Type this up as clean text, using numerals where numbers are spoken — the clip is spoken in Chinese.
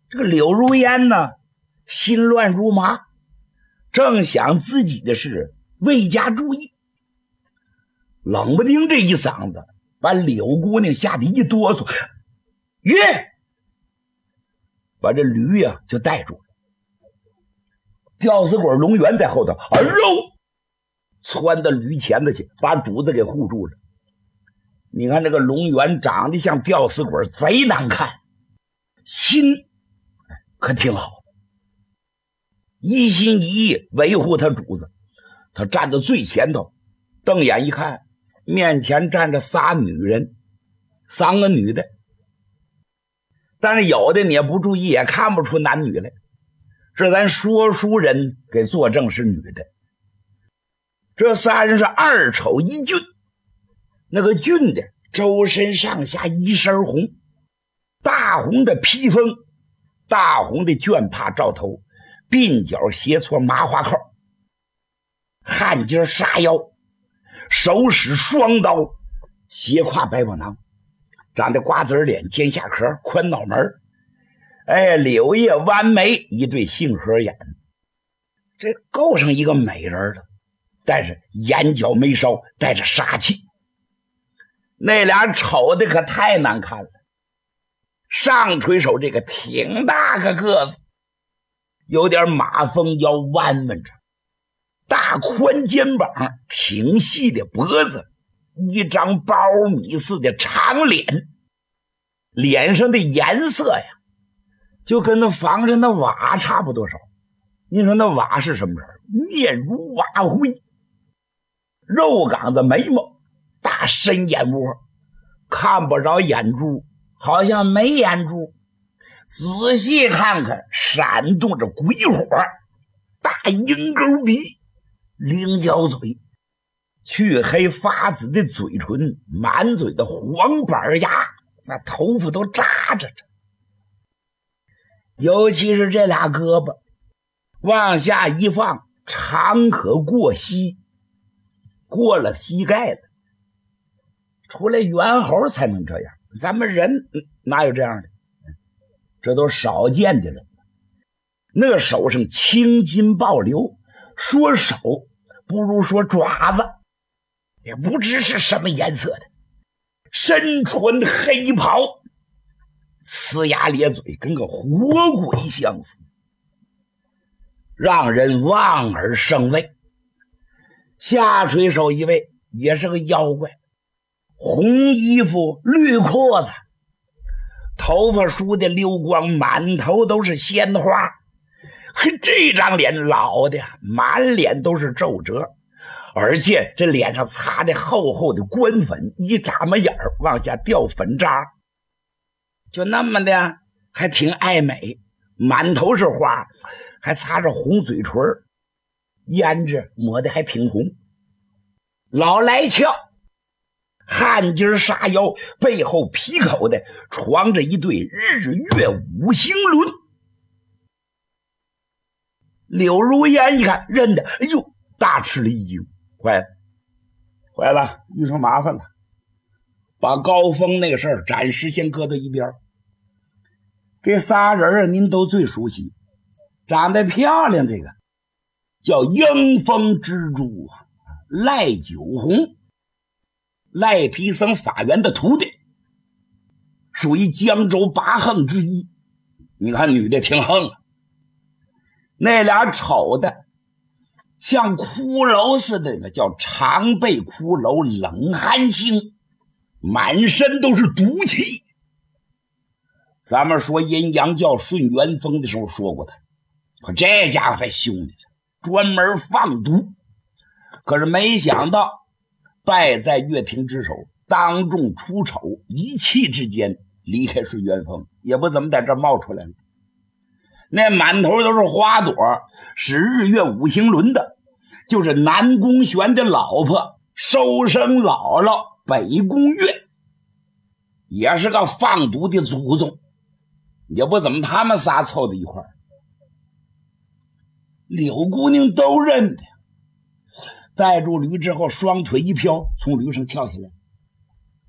这个柳如烟呢，心乱如麻，正想自己的事，未加注意，冷不丁这一嗓子把柳姑娘吓得一哆嗦，鱼，把这驴呀就带住了。吊死鬼龙元在后头，窜到驴前子去，把主子给护住了。你看这个龙元长得像吊死鬼，贼难看，心可挺好，一心一意维护他主子。他站到最前头，瞪眼一看，面前站着仨女人，3个女的，但是有的你也不注意也看不出男女来，是咱说书人给作证是女的。这仨人是二丑一俊，那个俊的周身上下一身红，大红的披风，大红的绢帕罩头，鬓角斜搓麻花扣，汗巾杀腰，手使双刀，斜挎白宝囊，长得瓜子脸，尖下壳，宽脑门，柳叶弯眉，一对杏核眼，这够上一个美人了。但是眼角眉梢带着杀气，那俩丑的可太难看了。上垂手这个挺大个子，有点马蜂腰弯弯着，大宽肩膀，挺细的脖子，一张苞米似的长脸，脸上的颜色呀就跟那房上的瓦差不多少。你说那瓦是什么人？面如瓦灰，肉岗子眉毛，大深眼窝，看不着眼珠，好像没眼珠，仔细看看闪动着鬼火，大鹰钩鼻，菱角嘴，黢黑发紫的嘴唇，满嘴的黄板牙，那头发都扎着，尤其是这俩胳膊往下一放，长可过膝，过了膝盖了。除了猿猴才能这样，咱们人哪有这样的？这都少见的人。那个手上青筋暴流，说手不如说爪子，也不知是什么颜色的，身穿黑袍，呲牙咧嘴，跟个活鬼相似，让人望而生畏。下垂手一位也是个妖怪，红衣服绿裤子，头发梳的溜光，满头都是鲜花，这张脸老的满脸都是皱褶，而且这脸上擦的厚厚的官粉，一眨巴眼往下掉粉渣，就那么的还挺爱美，满头是花，还擦着红嘴唇，胭脂抹的还挺红，老来俏，汗巾杀腰，背后皮口的床着一对日月五星轮。柳如烟一看认得，哎呦，大吃了一惊，坏了，遇上麻烦了。把高峰那个事儿暂时先搁到一边。这仨人啊，您都最熟悉，长得漂亮这个叫迎风蜘蛛赖九红，赖皮僧法源的徒弟，属于江州八横之一。你看女的挺横啊。那俩丑的像骷髅似的，那个叫长背骷髅冷寒星，满身都是毒气。咱们说阴阳教顺元丰的时候说过他，可这家伙才凶呢，专门放毒。可是没想到败在岳平之手，当众出丑，一气之间离开顺元丰，也不怎么在这冒出来了。那满头都是花朵，使日月五行轮的，就是南宫玄的老婆收生姥姥北宫月，也是个放毒的祖宗，也不怎么他们仨凑到一块儿。柳姑娘都认得，带住驴之后，双腿一飘，从驴上跳下来，